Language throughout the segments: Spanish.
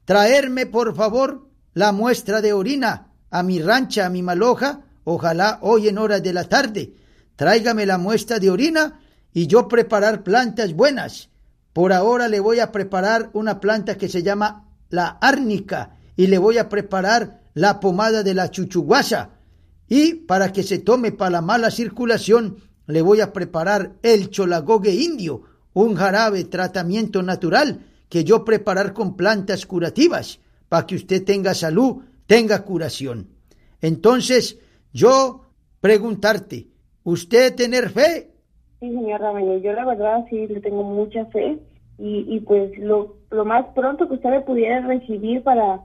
traerme por favor la muestra de orina a mi rancha, a mi maloja, ojalá hoy en horas de la tarde. Tráigame la muestra de orina y yo preparar plantas buenas. Por ahora le voy a preparar una planta que se llama la árnica y le voy a preparar la pomada de la chuchuguasa. Y para que se tome para la mala circulación, le voy a preparar el cholagogue indio, un jarabe tratamiento natural que yo preparar con plantas curativas para que usted tenga salud, tenga curación. Entonces, yo preguntarte, ¿usted tener fe? Sí, señor Ramaña, yo la verdad sí le tengo mucha fe y pues lo más pronto que usted me pudiera recibir para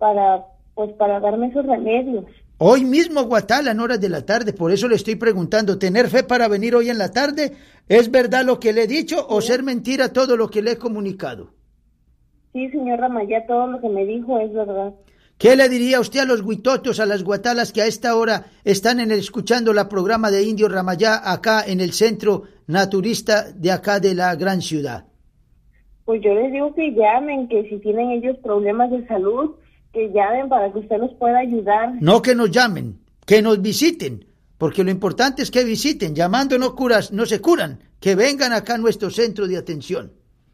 darme esos remedios. Hoy mismo, Guatala, en horas de la tarde, por eso le estoy preguntando, ¿tener fe para venir hoy en la tarde? ¿Es verdad lo que le he dicho o ser mentira todo lo que le he comunicado? Sí, señor Ramayá, todo lo que me dijo es verdad. ¿Qué le diría usted a los guitotos, a las guatalas que a esta hora están escuchando la programa de Indio Ramayá acá en el centro naturista de acá de la gran ciudad? Pues yo les digo que llamen, que si tienen ellos problemas de salud, que llamen para que usted los pueda ayudar. No que nos llamen, que nos visiten, porque lo importante es que visiten. Llamando no se curan, que vengan acá a nuestro centro de atención.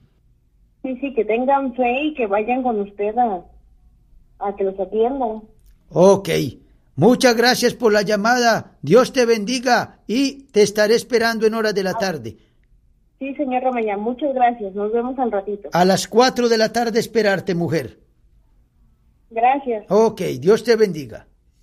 Sí, que tengan fe y que vayan con usted a que los atiendan. Ok, muchas gracias por la llamada, Dios te bendiga y te estaré esperando en horas de la tarde. Sí, señor Ramayá, muchas gracias, nos vemos al ratito. A las 4 de la tarde esperarte, mujer. Gracias. Ok, Dios te bendiga.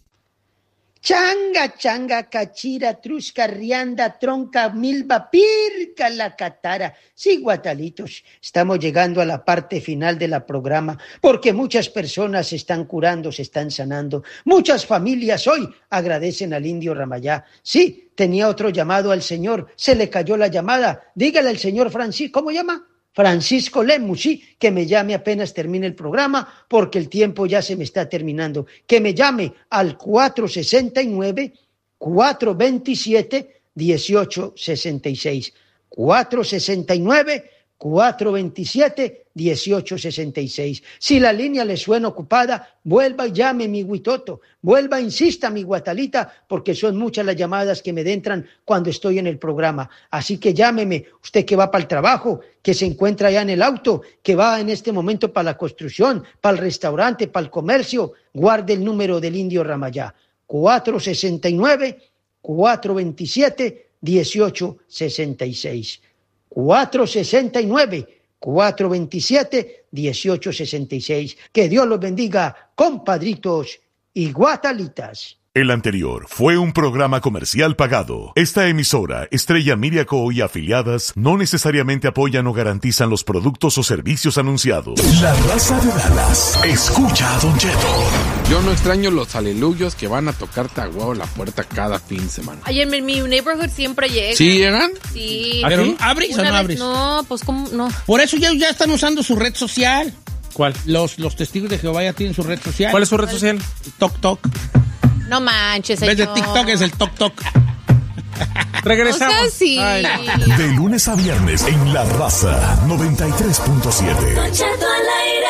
Changa, changa, cachira, trusca, rianda, tronca, milva, pirca, la catara. Sí, guatalitos, estamos llegando a la parte final de la programa porque muchas personas se están curando, se están sanando. Muchas familias hoy agradecen al Indio Ramayá. Sí, tenía otro llamado al señor, se le cayó la llamada. Dígale al señor Francisco, ¿cómo llama? Francisco Lemus, sí, que me llame apenas termine el programa, porque el tiempo ya se me está terminando. Que me llame al 469-427-1866. 469-427-1866. Si la línea le suena ocupada, vuelva y llame, mi guitoto. Vuelva, insista, mi guatalita, porque son muchas las llamadas que me entran cuando estoy en el programa. Así que llámeme, usted que va para el trabajo, que se encuentra allá en el auto, que va en este momento para la construcción, para el restaurante, para el comercio, guarde el número del Indio Ramayá. 469-427-1866. 469-427-1866. Que Dios los bendiga, compadritos y guatalitas. El anterior fue un programa comercial pagado. Esta emisora, Estrella Miriaco y afiliadas, no necesariamente apoyan o garantizan los productos o servicios anunciados. La Raza de Dallas escucha a Don Cheto. Yo no extraño los aleluyos que van a tocarte a huevo la puerta cada fin de semana. Ay, en mi neighborhood siempre llegan. ¿Sí llegan? Sí. ¿Pero abres o no abres? No, pues ¿cómo? No. Por eso ya están usando su red social. ¿Cuál? Los testigos de Jehová ya tienen su red social. ¿Cuál es su red social? Toc Toc. No manches, señor. En vez de TikTok es el Toc Toc. Regresamos. O sea, sí. De lunes a viernes en La Raza 93.7. Don Cheto al aire.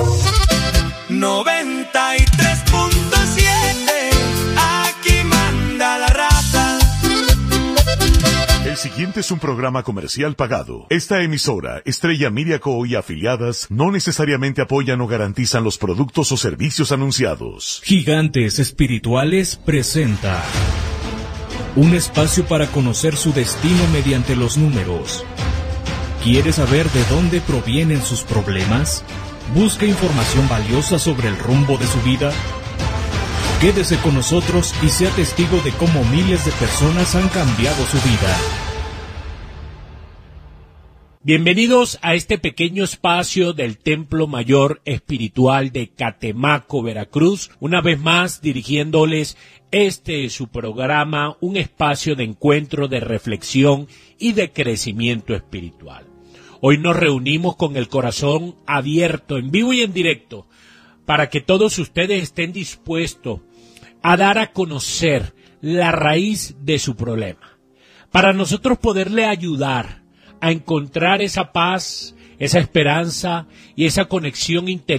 93.7. Aquí manda la raza. El siguiente es un programa comercial pagado. Esta emisora, Estrella Miriaco y afiliadas, no necesariamente apoyan o garantizan los productos o servicios anunciados. Gigantes Espirituales presenta un espacio para conocer su destino mediante los números. ¿Quiere saber de dónde provienen sus problemas? ¿Busca información valiosa sobre el rumbo de su vida? Quédese con nosotros y sea testigo de cómo miles de personas han cambiado su vida. Bienvenidos a este pequeño espacio del Templo Mayor Espiritual de Catemaco, Veracruz. Una vez más dirigiéndoles su programa, un espacio de encuentro, de reflexión y de crecimiento espiritual. Hoy nos reunimos con el corazón abierto, en vivo y en directo, para que todos ustedes estén dispuestos a dar a conocer la raíz de su problema, para nosotros poderle ayudar a encontrar esa paz, esa esperanza y esa conexión interior